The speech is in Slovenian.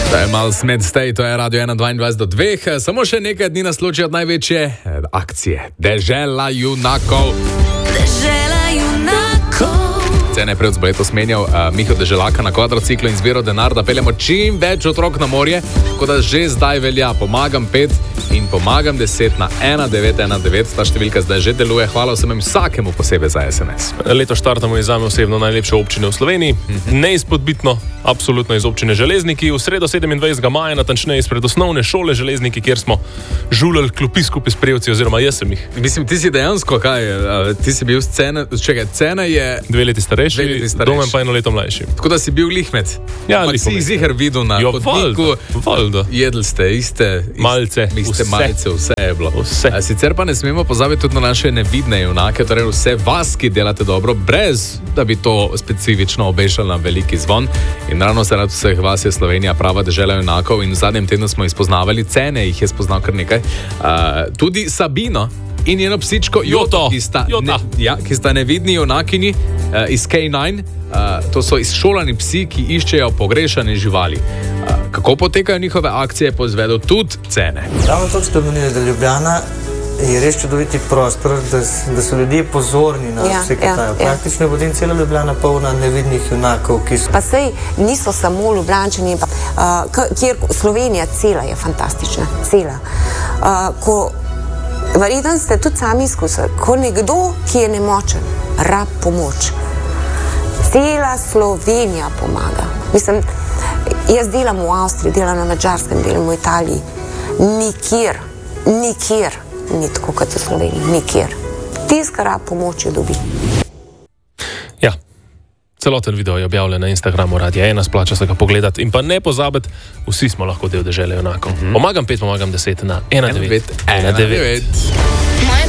To je malo smed stay, to je Radio 1, 22:02. Samo še nekaj dni nas loči od največje akcije. Dežela junakov. Dežela junakov. Cene pred letos menjal Miho Deželaka na kvadrociklu in zbiral denar, da peljemo čim več otrok na morje, tako da že zdaj velja pomagam 5 in pomagam 10 na 1919. Ta številka zdaj že deluje. Hvala vsem vsakemu posebej za SMS. Leto štartamo iz zame osebno najlepše občine v Sloveniji. Neizpodbitno, absolutno iz občine Železniki. V sredo 27. maja, natančneje izpred osnovne šole Železniki, kjer smo žuljali klopi skupaj s prijevci, oziroma jaz sem jih. Mislim, ti si dejansko, ti si bil scena, Cena je 2 leti starejši, Domen pa 1 leto mlajši. Tako da si bil lihmet. Ja, pa si jih ziher videl na hodniku. Valdo. Jedli ste iste malce, vse je bilo. Vse. Sicer pa ne smemo pozabiti tudi na naše nevidne junake, torej vse vas, ki delate dobro, brez da bi to specifično obešali na veliki zvon. In ravno zaradi vseh vas je Slovenija prava dežela junakov in v zadnjem tednu smo izpoznavali cene, jih je spoznal kar nekaj. Tudi Sabino in njeno psičko Joto, ki sta nevidni junakini iz K9. To so izšolani psi, ki iščejo pogrešane živali. Kako potekajo njihove akcije, pa izvedo tudi cene. Ravno to ste omenili, da Ljubljana je res čudoviti prostor, da so ljudje pozorni na vse, kaj tajo. Praktično je potem cela Ljubljana polna nevidnih junakov, ki so... Pa sej niso samo Ljubljančani, kjer Slovenija cela je fantastična, cela. Verjetno ste tudi sami izkusili, ko nekdo, ki je nemočen, rab pomoč, cela Slovenija pomaga. Mislim, jaz delam v Avstriji, delam na Madžarskem, delam v Italiji. Nikjer ni tako kot v Sloveniji, nikjer. Tiskar rab pomoč jo dobi. Ja, celoten video je objavljen na Instagramu Radia 1, splača se ga pogledati. In pa ne pozabiti, vsi smo lahko del dežele junakov. Pomagam 5, pomagam 10 na 1919.